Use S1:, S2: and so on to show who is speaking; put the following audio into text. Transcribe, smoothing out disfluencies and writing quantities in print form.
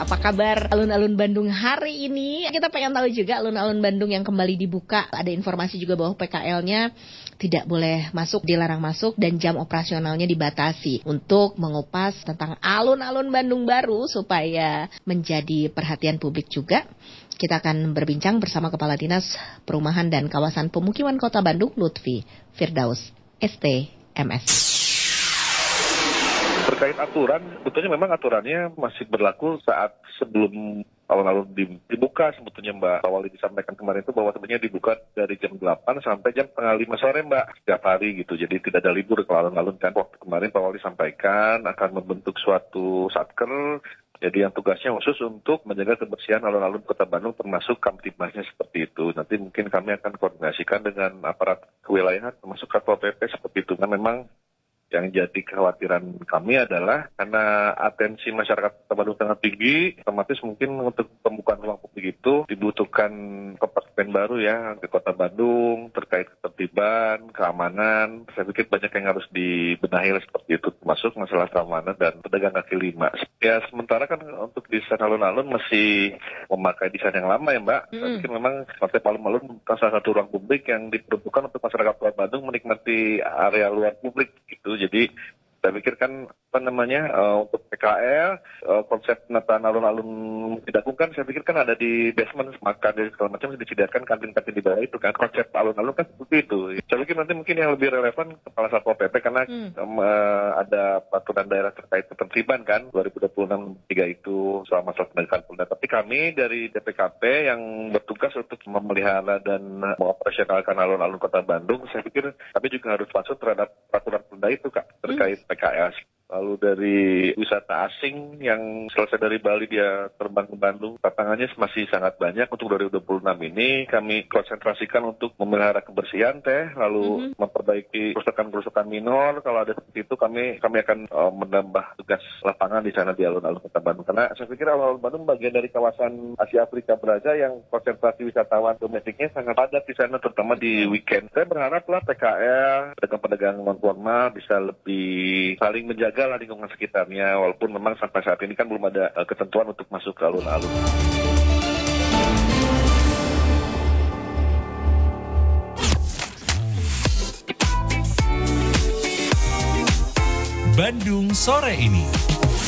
S1: Apa kabar alun-alun Bandung hari ini? Kita pengen tahu juga alun-alun Bandung yang kembali dibuka. Ada informasi juga bahwa PKL-nya tidak boleh masuk, dilarang masuk, dan jam operasionalnya dibatasi untuk mengupas tentang alun-alun Bandung baru supaya menjadi perhatian publik juga. Kita akan berbincang bersama Kepala Dinas Perumahan dan Kawasan Pemukiman Kota Bandung, Lutfi Firdaus, STMS.
S2: Terkait aturan, sebetulnya memang aturannya masih berlaku saat sebelum alun-alun dibuka sebetulnya Mbak. Awal disampaikan kemarin itu bahwa sebenarnya dibuka dari jam 8 sampai jam 4:30 sore Mbak. Setiap hari gitu, jadi tidak ada libur kalau alun-alun kan. Waktu kemarin Pak Wali sampaikan akan membentuk suatu satker, jadi yang tugasnya khusus untuk menjaga kebersihan alun-alun Kota Bandung termasuk Kamtibmasnya seperti itu. Nanti mungkin kami akan koordinasikan dengan aparat kewilayahan termasuk Satpol PP seperti itu. Kan memang yang jadi kekhawatiran kami adalah karena atensi masyarakat Kota Bandung sangat tinggi, otomatis mungkin untuk pembukaan ruang publik itu dibutuhkan kepastian baru ya di Kota Bandung terkait ketertiban, keamanan. Saya pikir banyak yang harus dibenahi seperti itu, termasuk masalah keamanan dan pedagang kaki lima. Ya sementara kan untuk desain alun-alun masih memakai desain yang lama ya Mbak. Saya pikir memang konsep alun-alun bukan salah satu ruang publik yang diperuntukkan untuk masyarakat Kota Bandung menikmati area luar publik gitu. Jadi saya pikir kan untuk PKL, konsep penataan alun-alun Cidagung kan saya pikir kan ada di basement, makan dan segala macam disediakan kantin-kantin di bawah itu kan. Konsep alun-alun kan seperti itu. Saya pikir nanti mungkin yang lebih relevan Kepala Satpol PP karena ada peraturan daerah terkait ketertiban kan 2026-3 itu soal masalah penegakan hukum. Tapi kami dari DPKP yang bertugas untuk memelihara dan mengoperasionalkan alun-alun Kota Bandung, saya pikir kami juga harus masuk terhadap peraturan perda itu Kak terkait PKL. Lalu dari wisata asing yang selesai dari Bali dia terbang ke Bandung, tantangannya masih sangat banyak. Untuk 2026 ini kami konsentrasikan untuk memelihara kebersihan lalu memperbaiki kerusakan-kerusakan minor. Kalau ada seperti itu kami akan menambah tugas lapangan di sana di alun-alun Kota Bandung. Karena saya pikir alun-alun Bandung bagian dari kawasan Asia Afrika Beraja yang konsentrasi wisatawan domestiknya sangat padat di sana, terutama di weekend. Saya berharaplah PKL, pedagang-pedagang non formal bisa lebih saling menjaga lingkungan sekitarnya, walaupun memang sampai saat ini kan belum ada ketentuan untuk masuk ke alun-alun.
S3: Bandung sore ini.